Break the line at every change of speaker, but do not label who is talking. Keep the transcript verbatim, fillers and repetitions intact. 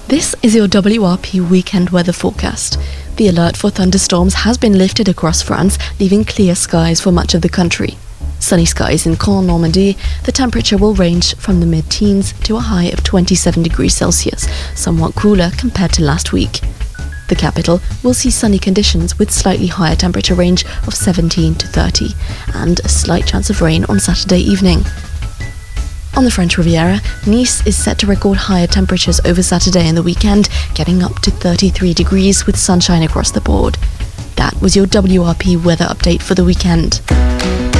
This is your W R P weekend weather forecast. The alert for thunderstorms has been lifted across France, leaving clear skies for much of the country. Sunny skies in Caen, Normandy. The temperature will range from the mid-teens to a high of twenty-seven degrees Celsius, somewhat cooler compared to last week. The capital will see sunny conditions with slightly higher temperature range of seventeen to thirty, and a slight chance of rain on Saturday evening. On the French Riviera, Nice is set to record higher temperatures over Saturday and the weekend, getting up to thirty-three degrees with sunshine across the board. That was your W R P weather update for the weekend.